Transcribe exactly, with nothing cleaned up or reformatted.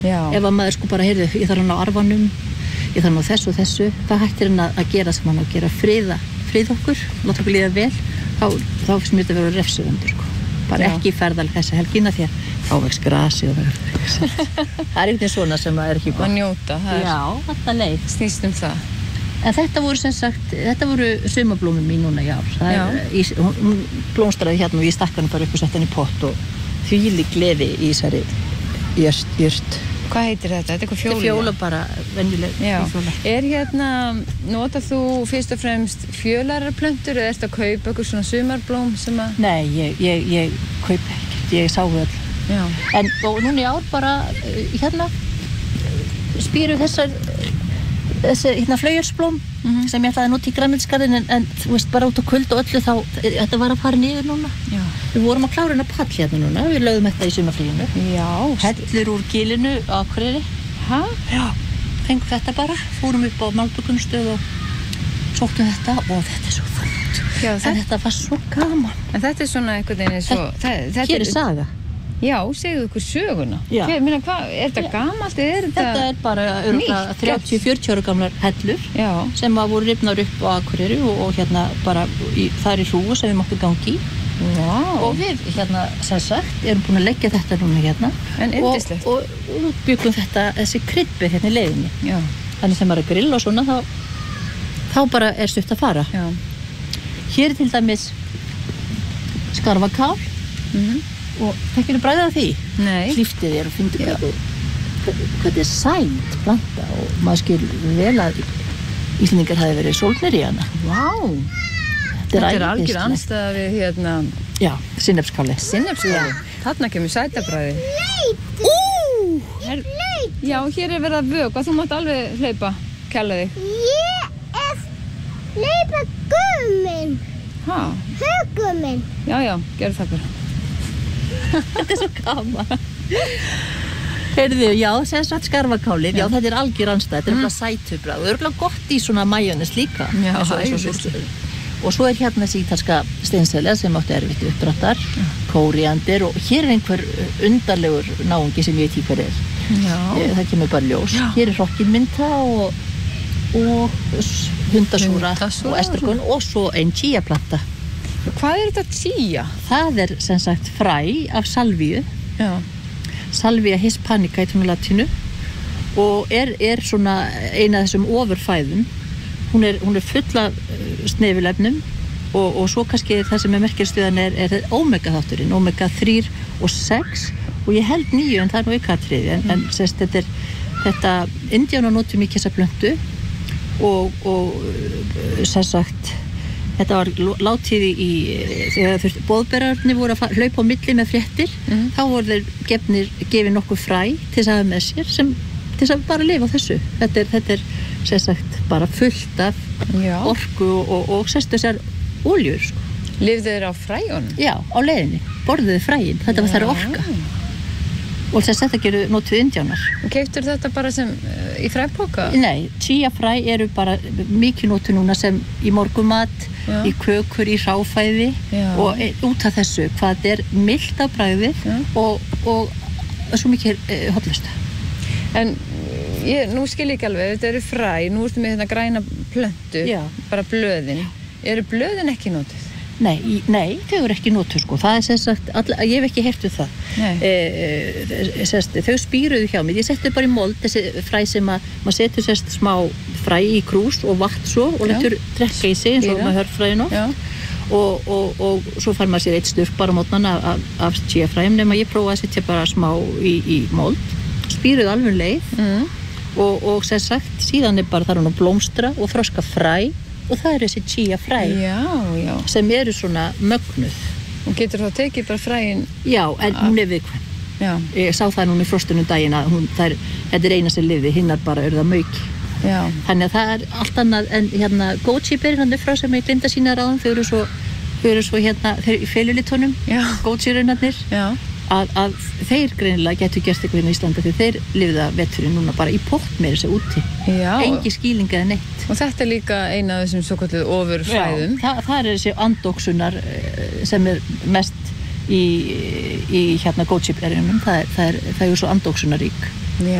Já. Ef að maður sko bara, heyrðu, ég þarf hann á arfanum, ég þarf hann á þessu og þessu, það hættir hann að, að gera sem hann á að gera, friða, frið okkur, láta okkur líða vel, þá, þá finnst mér þetta að vera refsivöndur, sko. Bara Já. Ekki ferðaleg þessa helgina því að þá vex grasi og það það er einhvern svona sem er ekki gott. Að njóta, það er. Já, þetta leið. Snýst um það. En þetta voru sem sagt, þetta voru sumarblómum mín núna í ár. Það Já. er, í, hún blómstraði hérna og ég stakk hann bara upp og sett hann í pott og þvílík gleði í þessari jört, jört. Hvað heitir þetta? Þetta er eitthvað fjóla? Þetta er fjóla bara, venjuleg fjóla. Er hérna, notað þú fyrst og fremst fjölararplöntur eða ertu að kaupa eitthvað svona sumarblóm sem að... Nei, ég, ég, ég kaupa ekkert, ég sá öll. Já. En og núna í ár bara, hérna, spýru þessar, þessi, hérna, flaujarsblóm mm-hmm. sem ég ætlaði að nota í grænmetisgarðinn en, en þú veist, bara út á kvöld og öllu þá, þetta var að fara niður núna. Já. Við vorum að klára hérna pall hérna núna, við lögðum þetta í sumarfríinu. Já. Hellur úr gilinu á Akureyri. Hæ? Já, fengum þetta bara, fórum upp á Malbökunstöð og sóttum þetta og þetta er svo þungt. Já, en þetta var svo gaman. En þetta er svona einhvern veginn svo... Þetta, hér er saga. Já, segðu ykkur söguna. Já. Hver, minna, hvað, er þetta gamalt eða er þetta... Þetta er bara örugglega þrjátíu til fjörutíu ára gamlar hellur Já. Sem að voru rifnar upp á Akureyri og, og hérna bara í, þar í hrúgu sem við máttum gangi í. Wow. Og við hérna, sem sagt, erum búin að leggja þetta núna hérna. En yndislegt. Og, og, og byggum þetta, þessi kryddbið hérna í leiðinni. Já. Þannig sem maður er grill og svona, þá, þá bara er stutt að fara. Já. Hér er til dæmis skarfakál. Mhm. Og þekkir þú bragðið af því? Nei. Hlýftið þér og finnstu hvað þetta er sæt planta og maður skil vel að Íslendingar hafi verið sólnir í hana. Vá. Þetta er algjör andstæða við hérna... Já, sinnepskáli. Sinnepskáli. Þarna kemur sætabræði. Leit. Ú! Her... Já, hér er verið að vökva. Þú mátt alveg hlaupa, kæla þig. Ég er hlaupa gummin. Hæ? Högummin. Já, já, gerðu það bara. Þetta er svo gaman. Heyrðu, já, sem sagt skarfakálið, já. já, þetta er algjör andstæða, þetta er mm. sætubragð og örugglega gott í svona majónes líka. Já, það er og svo er hérna þessi ítalska steinselja sem átti erfitt uppdráttar, kóríander og hér er einhver undarlegur náungi sem ég veit ekki hver er. Já. Það kemur bara ljós. Já. Hér er hrokkinmynta og, og hundasúra, hundasúra og estragon og svo ein chíaplanta. Hvað er þetta chía? Það er sem sagt fræ af salvíu. Já. Salvia hispanica í tónulatinu og er, er svona eina af þessum ofurfæðum. Hún er, hún er full af snefilefnum og, og svo kannski það sem er merkjastuðan er, er omega þátturinn, omega þrjú og sex og ég held níu en það er nú ekki atriði en, mm. en sérst, þetta er þetta indjánar notum í þessa plöntu og, og sem sagt þetta var látið í þegar boðberarnir voru að hlaupa á milli með fréttir mm. þá voru þeir gefnir, gefið nokkuð fræ til þess að hafa með sér sem til þess að bara lifa á þessu þetta er, þetta er sem sagt bara fullt af Já. Orku og, og, og sérst þessar óljur sko. Lifðu þeir á fræjunum? Já, á leiðinni, borðuðu fræin þetta var þær orka og þess að þetta gerðu notuð indjánar. Keyptur þetta bara sem uh, í fræpoka? Nei, chíafræ eru bara mikið notuð núna sem í morgumat, Já. Í kökur, í hráfæði Já. Og e, út af þessu hvað þetta er milt á bragðið og, og svo mikið e, hollust. En ég, nú skil ég ekki alveg, þetta eru fræ, nú ertu með þetta græna plöntu, Já. Bara blöðin. Eru blöðin ekki notuð? Nei, nei, þau eru ekki notuð sko, það er sem sagt, all, ég hef ekki heyrt um það. E, e, sérst, þau spýruðu hjá mig, ég setti bara í mold þessi fræ sem að, maður setur sérst smá fræ í krús og vatn svo og letur drekka í sig eins og maður hör fræðin oft og, og, og svo fær maður sér eitt sturk bara mótnana af, af chíafræjum nema ég prófaði að setja bara smá í, í mold, spýruðu alveg leið mm. og, og sem sagt, síðan er bara þar hún að blómstra og þroska fræ og það eru þessi chíafræ já, já. Sem eru svona mögnuð. Og getur þá tekið bara fræin? Já, en hún er viðkvæm. Já. Ég sá það núna í frostunum daginn að hún, það er, þetta er eina sem lifði, hinnar bara eru það mauki. Já. Þannig að það er allt annað en hérna goji-berinn hann frá sem ég glinda sína ráðum, þau eru svo, þau eru svo hérna, þau eru í felulitónum, goji-raunarnir. Já. Að, að þeir greinilega getur gert eitthvað í Íslandi því þeir lifða veturinn núna bara í pott með þessu úti. Já. Engi skýling eða neitt. Og þetta er líka eina af þessum svo kallið ofurfræðum. Já, það, það er þessi andóksunar sem er mest í, í hérna goji-berjunum. Það er, það er, það er svo andóksunarík.